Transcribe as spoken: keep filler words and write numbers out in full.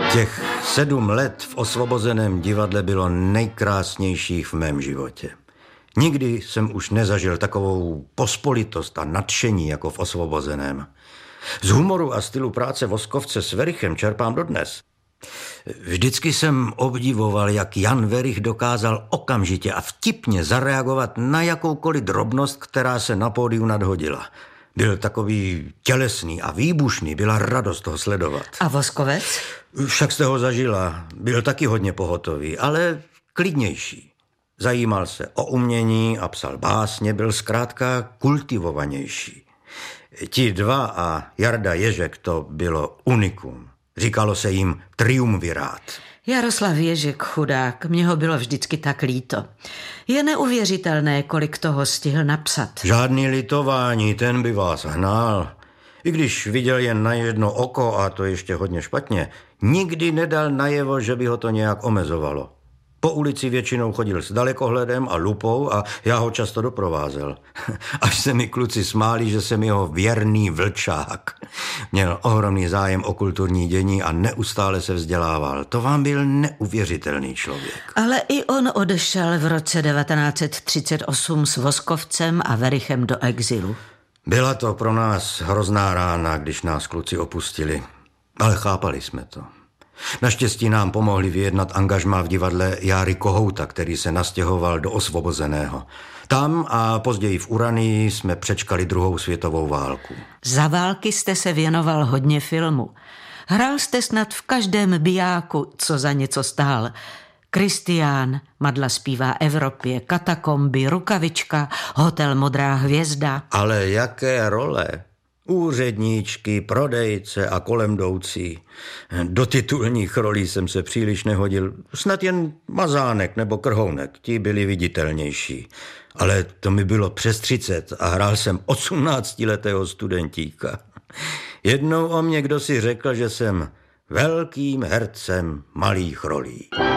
Těch sedm let v Osvobozeném divadle bylo nejkrásnějších v mém životě. Nikdy jsem už nezažil takovou pospolitost a nadšení jako v Osvobozeném. Z humoru a stylu práce Voskovce s Werichem čerpám dodnes. Vždycky jsem obdivoval, jak Jan Werich dokázal okamžitě a vtipně zareagovat na jakoukoliv drobnost, která se na pódiu nadhodila. Byl takový tělesný a výbušný, byla radost ho sledovat. A Voskovec? Však jste ho zažila. Byl taky hodně pohotový, ale klidnější. Zajímal se o umění a psal básně, byl zkrátka kultivovanější. Ti dva a Jarda Ježek, to bylo unikum. Říkalo se jim triumvirát. Jaroslav Ježek, chudák, mě ho bylo vždycky tak líto. Je neuvěřitelné, kolik toho stihl napsat. Žádný litování, ten by vás hnal. I když viděl jen na jedno oko, a to ještě hodně špatně, nikdy nedal najevo, že by ho to nějak omezovalo. Po ulici většinou chodil s dalekohledem a lupou a já ho často doprovázel. Až se mi kluci smáli, že jsem jeho věrný vlčák. Měl ohromný zájem o kulturní dění a neustále se vzdělával. To vám byl neuvěřitelný člověk. Ale i on odešel v roce devatenáct set třicet osm s Voskovcem a Werichem do exilu. Byla to pro nás hrozná rána, když nás kluci opustili. Ale chápali jsme to. Naštěstí nám pomohli vyjednat angažmá v divadle Járy Kohouta, který se nastěhoval do Osvobozeného. Tam a později v Uranii jsme přečkali druhou světovou válku. Za války jste se věnoval hodně filmu. Hrál jste snad v každém bijáku, co za něco stál. Kristián, Madla zpívá Evropě, Katakomby, Rukavička, Hotel Modrá hvězda. Ale jaké role? Úředníčky, prodejce a kolemdoucí. Do titulních rolí jsem se příliš nehodil. Snad jen Mazánek nebo Krhounek, ti byli viditelnější. Ale to mi bylo přes třicet a hrál jsem osmnáctiletého studentíka. Jednou o mě kdo si řekl, že jsem velkým hercem malých rolí.